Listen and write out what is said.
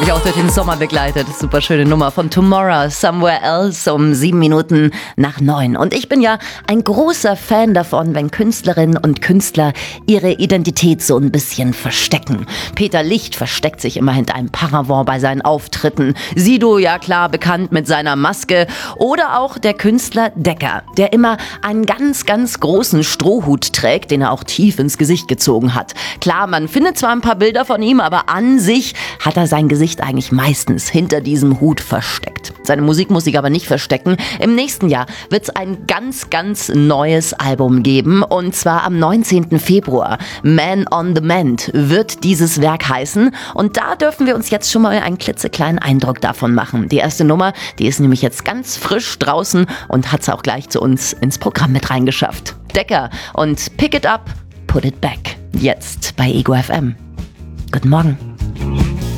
mich auch durch den Sommer begleitet. Super schöne Nummer von Tomorrow, Somewhere Else um 7:07 Und ich bin ja ein großer Fan davon, wenn Künstlerinnen und Künstler ihre Identität so ein bisschen verstecken. Peter Licht versteckt sich immer hinter einem Paravent bei seinen Auftritten. Sido, ja klar, bekannt mit seiner Maske. Oder auch der Künstler Decker, der immer einen ganz, ganz großen Strohhut trägt, den er auch tief ins Gesicht gezogen hat. Klar, man findet zwar ein paar Bilder von ihm, aber an sich hat er sein Gesicht eigentlich meistens hinter diesem Hut versteckt. Seine Musik muss sich aber nicht verstecken. Im nächsten Jahr wird es ein ganz, ganz neues Album geben. Und zwar am 19. Februar. Man on the Mend wird dieses Werk heißen. Und da dürfen wir uns jetzt schon mal einen klitzekleinen Eindruck davon machen. Die erste Nummer, die ist nämlich jetzt ganz frisch draußen und hat es auch gleich zu uns ins Programm mit reingeschafft. Decker und Pick It Up, Put It Back. Jetzt bei Ego FM. Guten Morgen.